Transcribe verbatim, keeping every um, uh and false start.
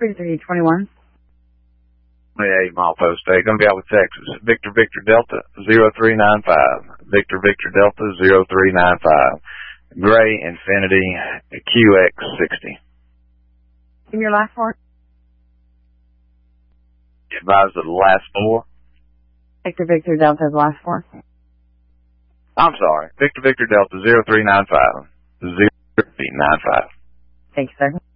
three three twenty-one. twenty-eight mile post eight. Going to be out with Texas. Victor Victor Delta zero three nine five. Victor Victor Delta zero three nine five. Gray Infinity Q X sixty. Give me your last four. Advise of the last four. Victor Victor Delta's last four. I'm sorry. Victor Victor Delta zero three nine five. zero three nine five. Thank you, sir.